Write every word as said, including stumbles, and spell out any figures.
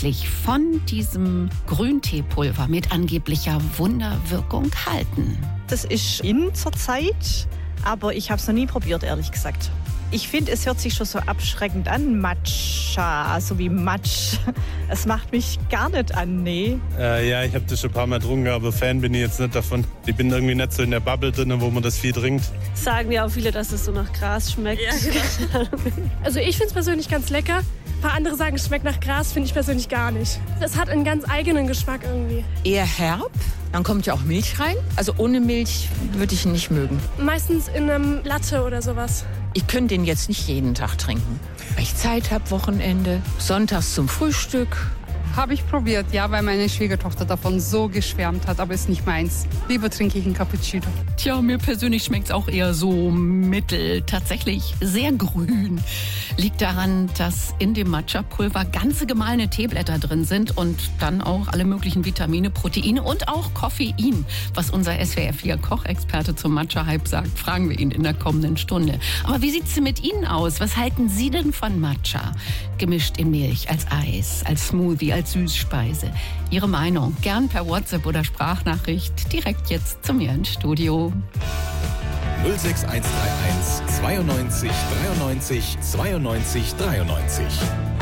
eigentlich von diesem Grünteepulver mit angeblicher Wunderwirkung halten? Das ist in zur Zeit, aber ich habe es noch nie probiert, ehrlich gesagt. Ich finde, es hört sich schon so abschreckend an, Matcha, so wie Matsch. Es macht mich gar nicht an, nee. Äh, ja, ich habe das schon ein paar Mal getrunken, aber Fan bin ich jetzt nicht davon. Ich bin irgendwie nicht so in der Bubble drin, wo man das viel trinkt. Sagen ja auch viele, dass es so nach Gras schmeckt. Ja, genau. Also ich finde es persönlich ganz lecker. Ein paar andere sagen, es schmeckt nach Gras, finde ich persönlich gar nicht. Es hat einen ganz eigenen Geschmack irgendwie. Eher herb. Dann kommt ja auch Milch rein. Also ohne Milch würde ich ihn nicht mögen. Meistens in einem Latte oder sowas. Ich könnte den jetzt nicht jeden Tag trinken. Weil ich Zeit habe, Wochenende, sonntags zum Frühstück. Habe ich probiert, ja, weil meine Schwiegertochter davon so geschwärmt hat, aber ist nicht meins. Lieber trinke ich einen Cappuccino. Tja, mir persönlich schmeckt es auch eher so mittel, tatsächlich sehr grün. Liegt daran, dass in dem Matcha-Pulver ganze gemahlene Teeblätter drin sind und dann auch alle möglichen Vitamine, Proteine und auch Koffein. Was unser S W R vier Kochexperte zum Matcha-Hype sagt, fragen wir ihn in der kommenden Stunde. Aber wie sieht es mit Ihnen aus? Was halten Sie denn von Matcha? Gemischt in Milch, als Eis, als Smoothie, als Süßspeise. Ihre Meinung gern per WhatsApp oder Sprachnachricht direkt jetzt zu mir ins Studio. null sechs eins drei eins zweiundneunzig dreiundneunzig zweiundneunzig dreiundneunzig